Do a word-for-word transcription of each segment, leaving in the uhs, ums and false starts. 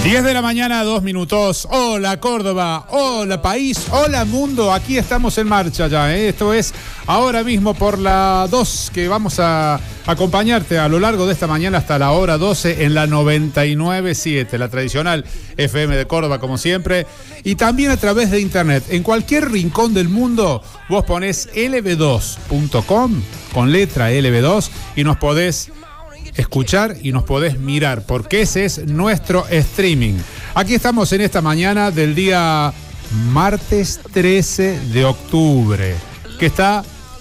diez de la mañana, dos minutos. Hola Córdoba, hola país, hola mundo. Aquí estamos en marcha ya, ¿eh? Esto es ahora mismo por la dos, que vamos a acompañarte a lo largo de esta mañana hasta la hora doce en la noventa y nueve punto siete, la tradicional F M de Córdoba como siempre. Y también a través de internet. En cualquier rincón del mundo vos ponés L B dos punto com con letra L B dos y nos podés escuchar y nos podés mirar, porque ese es nuestro streaming. Aquí estamos en esta mañana del día martes trece de octubre, que está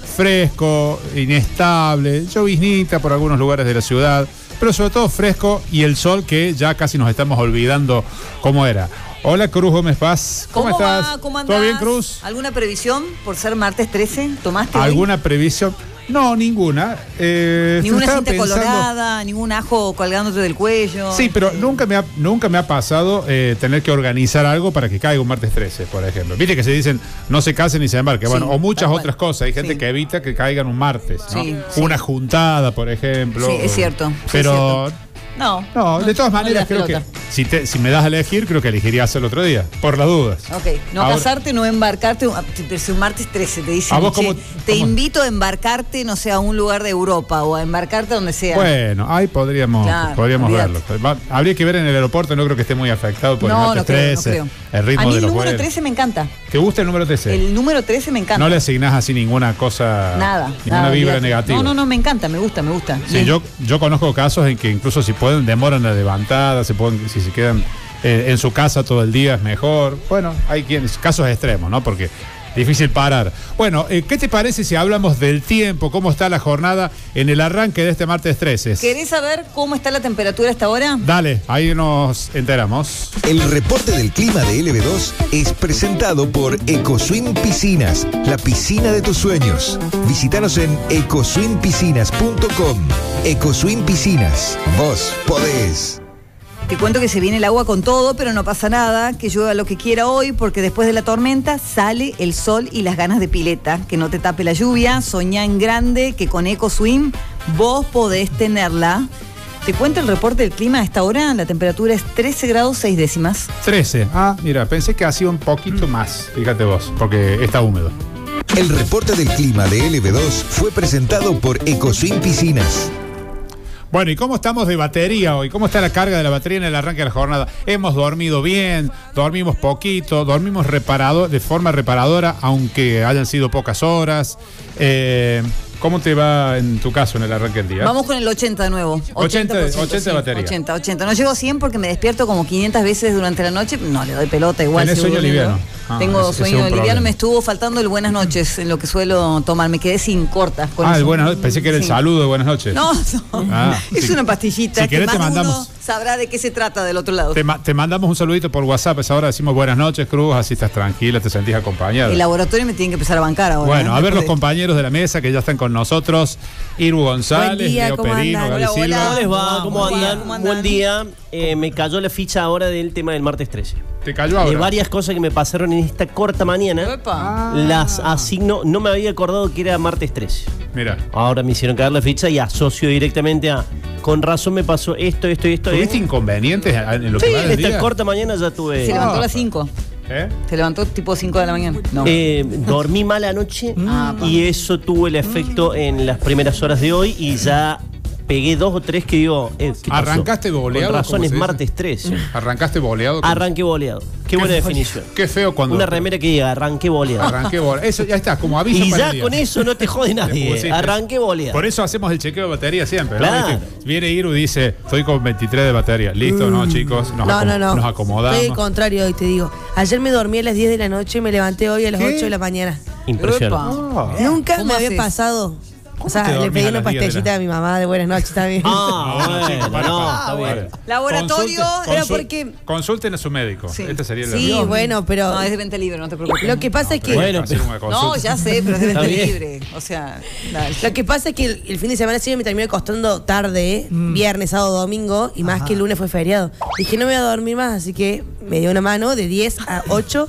fresco, inestable, lloviznita por algunos lugares de la ciudad, pero sobre todo fresco, y el sol que ya casi nos estamos olvidando cómo era. Hola Cruz Gómez Paz, ¿cómo, ¿Cómo estás? Va? ¿Cómo andás? ¿Todo bien, Cruz? ¿Alguna previsión por ser martes trece? ¿Tomaste ¿Alguna hoy? previsión? No, ninguna. Eh, Ninguna cinta pensando... colorada, ningún ajo colgándote del cuello. Sí, pero nunca me ha, nunca me ha pasado eh, tener que organizar algo para que caiga un martes trece, por ejemplo. Viste que se dicen no se casen ni se embarquen. Bueno, sí, o muchas otras cosas. Hay gente sí. que evita que caigan un martes, ¿no? Sí, Una sí. juntada, por ejemplo. Sí, es cierto. Pero... Sí, es cierto. No, no, de todas maneras no creo pelota. que si, te, si me das a elegir, creo que elegiría hacerlo otro día, por las dudas. Ok, no Ahora, casarte, no embarcarte, es un martes trece, te dicen, ¿a vos cómo, te cómo? invito a embarcarte, no sé, a un lugar de Europa o a embarcarte donde sea. Bueno, ahí podríamos, claro, podríamos verlo. Habría que ver en el aeropuerto, no creo que esté muy afectado por no, el martes no creo, trece, no creo. el ritmo a mí de los el número vuelos. trece me encanta. ¿Te gusta el número trece? El número trece me encanta. No le asignás así ninguna cosa, nada, ninguna nada, vibra olvídate. negativa. No, no, no, me encanta, me gusta, me gusta. Sí, yo, yo conozco casos en que incluso si pueden demoran la levantada, se pueden, si se quedan eh, en su casa todo el día es mejor. Bueno, hay quienes, casos extremos, ¿no? Porque difícil parar. Bueno, eh, ¿qué te parece si hablamos del tiempo? ¿Cómo está la jornada en el arranque de este martes trece? ¿Querés saber cómo está la temperatura hasta ahora? Dale, ahí nos enteramos. El reporte del clima de L B dos es presentado por EcoSwim Piscinas, la piscina de tus sueños. Visítanos en ecoswim piscinas punto com. EcoSwim Piscinas, vos podés. Te cuento que se viene el agua con todo, pero no pasa nada, que llueva lo que quiera hoy, porque después de la tormenta sale el sol y las ganas de pileta. Que no te tape la lluvia, soñá en grande, que con EcoSwim vos podés tenerla. Te cuento el reporte del clima a esta hora, la temperatura es trece grados seis décimas. trece, ah, mira, pensé que hacía un poquito más, fíjate vos, porque está húmedo. El reporte del clima de L B dos fue presentado por EcoSwim Piscinas. Bueno, ¿y cómo estamos de batería hoy? ¿Cómo está la carga de la batería en el arranque de la jornada? Hemos dormido bien, dormimos poquito, dormimos reparado, de forma reparadora, aunque hayan sido pocas horas. Eh, ¿Cómo te va en tu caso en el arranque del día? Vamos con el ochenta de nuevo. ochenta, ochenta sí, de batería. ochenta, ochenta. No llego a cien porque me despierto como quinientas veces durante la noche. No, le doy pelota igual. ¿Tenés sueño liviano? Ah, Tengo ese, sueño ese es liviano, me estuvo faltando el buenas noches, en lo que suelo tomar. Me quedé sin cortas. Con ah, eso. el buenas noches. Pensé que era el sí. saludo de buenas noches. No, no. Ah, es sí. una pastillita. Si querés que te mandamos. Uno sabrá de qué se trata del otro lado. Te, ma te mandamos un saludito por WhatsApp. Es ahora decimos buenas noches, Cruz. Así estás tranquila, te sentís acompañada. El laboratorio me tiene que empezar a bancar ahora. Bueno, ¿eh? a ver los de... compañeros de la mesa que ya están con nosotros. Irú González, Buen día, Leo ¿cómo Perino, andan? Gaby Hola, Silva. hola. ¿Cómo les va? ¿Cómo Buen andan? día, ¿cómo andan? Buen día. Eh, me cayó la ficha ahora del tema del martes trece. ¿Te cayó ahora? De varias cosas que me pasaron en esta corta mañana, ah. las asigno. No me había acordado que era martes trece. Mira. Ahora me hicieron caer la ficha y asocio directamente a. Con razón me pasó esto, esto y esto. ¿Tuviste ¿eh? inconvenientes en lo Sí, que va en del esta día? corta mañana ya tuve. Se levantó a las cinco. ¿Eh? Se levantó tipo cinco de la mañana. No. Eh, dormí mal anoche Ah, y eso tuvo el efecto en las primeras horas de hoy y ya pegué dos o tres que digo, eh, ¿qué pasó? ¿Arrancaste boleado? Con razón ¿cómo es se dice? martes trece. ¿Arrancaste boleado? Arranqué boleado. Qué buena definición. Qué feo cuando... Una remera que diga, arranqué boleado. Arranqué boleado. Eso ya está, como aviso Y para el ya día. con eso no te jode nadie. pusiste. Arranqué boleado. Por eso hacemos el chequeo de batería siempre, ¿no? Claro. ¿Viste? Viene Iru y dice, estoy con veintitrés de batería. Listo, ¿no, chicos? Nos, No, acom no, no. nos acomodamos. Estoy al contrario hoy, te digo. Ayer me dormí a las diez de la noche y me levanté hoy a las ¿Qué? ocho de la mañana. Impresionante. Ah. Nunca ¿Cómo me había haces? pasado. O te sea, le dormís pedí a una las diez de la- pastillita a mi mamá de buenas noches también. Ah, No, chicos, bueno, para, no, para, está para. bien. Laboratorio, Consulte- era consul- porque- Consulten a su médico. Sí. Este sería el Sí, error. bueno, pero No, es de venta libre, no te preocupes. lo que pasa es que Bueno, Hacer pero- una consulta. No, ya sé, pero es de Está venta bien. libre. O sea, dale. lo que pasa es que el, el fin de semana sí me terminó costando tarde, viernes, sábado, domingo, y más que el lunes fue feriado. Dije, no me voy a dormir más, así que me dio una mano de diez a ocho.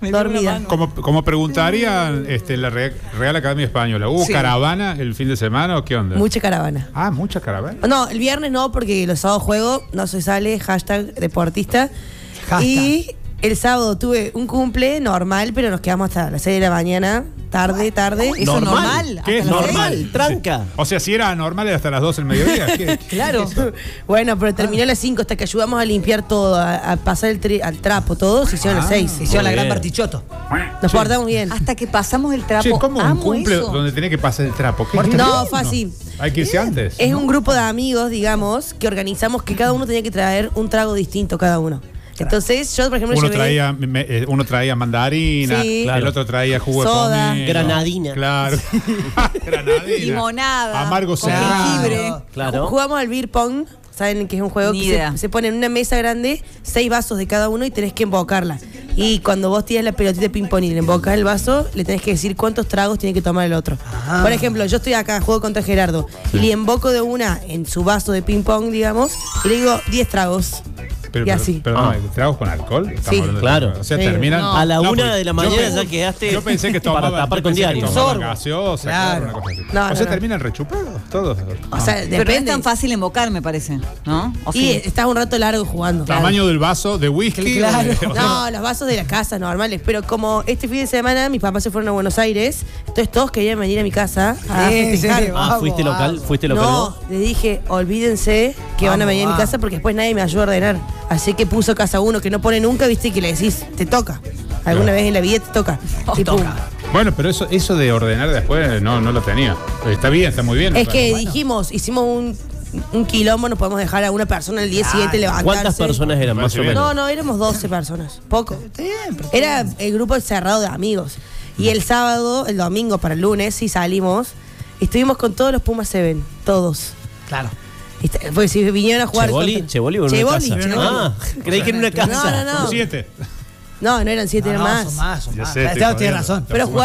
Me dio una dormida. mano. Como, como preguntaría este, la Re- Real Academia Española, ¿hubo Sí. caravana el fin de semana o qué onda? Mucha caravana. Ah, mucha caravana. No, el viernes no, porque los sábados juego, no se sale, hashtag deportista. Hashtag. Y el sábado tuve un cumple normal, pero nos quedamos hasta las seis de la mañana, tarde, tarde. Eso Normal. normal. ¿Qué es hasta las normal? seis. Tranca. O sea, si era anormal era hasta las doce del mediodía. ¿qué? Claro. Bueno, pero terminó a las cinco hasta que ayudamos a limpiar todo, a, a pasar el tri- al trapo, todo, se hicieron a las seis. Se hicieron la Muy gran bien. Bartichotto. Nos portamos bien. Hasta que pasamos el trapo. Che, ¿cómo un Amo cumple eso. donde tenés que pasar el trapo? ¿Qué? No, fue así. Hay que irse antes. Es un grupo de amigos, digamos, que organizamos que cada uno tenía que traer un trago distinto cada uno. Entonces, yo, por ejemplo, Uno llevé- traía, me- eh, uno traía mandarina, Sí. el Claro. otro traía jugo Soda. de pomelo. Granadina. Claro. Granadina. Limonada. Amargo con cerrado. jengibre. Claro. Jugamos al beer pong, ¿saben que es un juego Ni que idea. se, se pone en una mesa grande, seis vasos de cada uno y tenés que embocarla? Y cuando vos tirás la pelotita de ping-pong y le embocas el vaso, le tenés que decir cuántos tragos tiene que tomar el otro. Ah. Por ejemplo, yo estoy acá, juego contra Gerardo, y le emboco de una en su vaso de ping-pong, digamos, y le digo diez tragos. Pero, y pero- así. pero Ah. no, ¿tragos con alcohol? Estamos Sí, hablando de- claro. O sea, Sí. terminan. No. A la una porque de la yo mañana pensé- ya quedaste Yo pensé que para tomaban, tapar yo con pensé que diario. tomaban Sorbo. gaseosa, Claro. claro, una cosa así. No, o no, sea, no. terminan rechupados todos. O sea, Pero no es depende. tan fácil embocar, me parece. ¿No? ¿O Y sí? estás un rato largo jugando. Tamaño del vaso de whisky. Claro. o de- o sea, No, los vasos de la casa normales. Pero como este fin de semana mis papás se fueron a Buenos Aires, entonces todos querían venir a mi casa a Sí, festejar. sí, Ah, Vamos, ¿fuiste local? vamos. ¿Fuiste local No, vos? les dije, olvídense que van a Vamos, venir a mi vamos. casa porque después nadie me ayuda a ordenar. Así que puso casa uno que no pone nunca, viste, y que le decís, te toca. Alguna Claro. vez en la vida te toca. Y pum. Toca. Bueno, pero eso, eso de ordenar después no, no lo tenía. Está bien, está muy bien. Es que Bueno. dijimos, hicimos un, un quilombo, no podemos dejar a una persona el día siguiente levantarse. ¿Cuántas personas eran más o Parece bien. menos? No, no, éramos doce personas. Poco. Está bien, pero- Era el grupo cerrado de amigos. Y el sábado, el domingo para el lunes, sí salimos. Estuvimos con todos los Pumas Seven, todos. Claro. Este, Porque si vinieron a jugar. ¿Chevoli? contra- ¿Chevoli o en una Chevoli, casa? Chevoli. Ah, creí que en una casa. No, no, no. Siete. No, no eran siete, No, eran no, más. son más, son Ya más. sé, estoy Esteban tiene jodiendo. razón. Pero